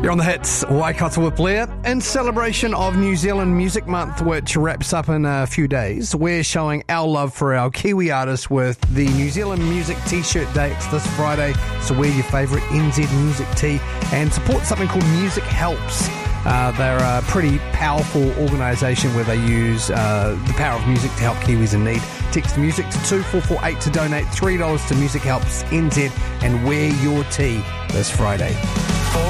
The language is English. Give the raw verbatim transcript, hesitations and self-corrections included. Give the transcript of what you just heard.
You're on the hits, Waikato with Blair. In celebration of New Zealand Music Month, which wraps up in a few days, we're showing our love for our Kiwi artists with the New Zealand Music T-shirt dates this Friday. So wear your favourite N Z Music T and support something called Music Helps. Uh, they're a pretty powerful organisation where they use uh, the power of music to help Kiwis in need. Text music to two four four eight to donate three dollars to Music Helps N Z and wear your T this Friday.